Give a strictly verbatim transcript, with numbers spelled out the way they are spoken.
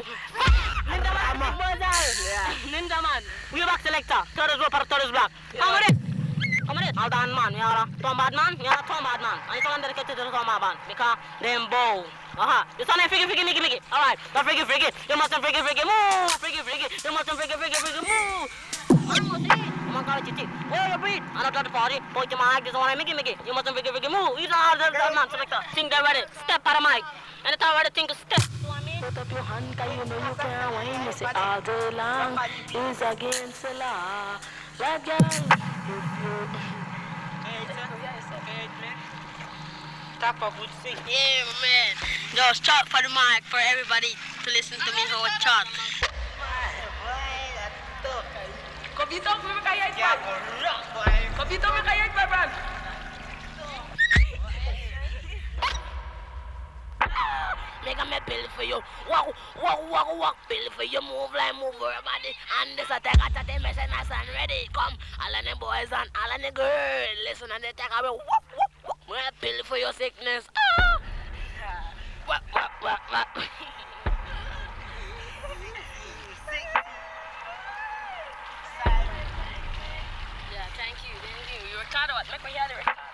Ninja man, big boys are. Ninja man. We back selector. Third is rope, third is black. Come with it. Come with it. All done man. You are a Tom bad man. You are a Tom bad man. And you can't dedicate to the Tom bad man. Because them bow. Aha. You sound like freaky, freaky, Mickey, Mickey. Alright. Don't freaky, freaky. You mustn't freaky, freaky. Move. Freaky, freaky. You mustn't freaky, freaky, freaky. Move. Man, what's it? Come on, call it, chichi. Where you breathe? I'm not at the party. Point your mic. This one, Mickey, Mickey. You mustn't freaky, freaky. Move. You are the man selector. Think they're ready. Step out of mic. And it's already think of step. Put up your hand, cause you know you can't win. You say all day long is against the law. But girl, if you... Tap up would sing. Yeah, man. Just chat for the mic for everybody to listen to me how I chat. Kopito mo kaya ito. Kopito mo kaya ito, bro. Make a me pill for you. Walk, walk, walk, walk, pill for you. Move like move your body. And this a take a chatty message nice and ready. Come, all of the boys and all of the girls. Listen and they take away. Walk, walk, walk. Me a pill for your sickness. Ah. Walk, walk, walk, walk. Yeah, thank you, thank you. You record what? Make me hear the record.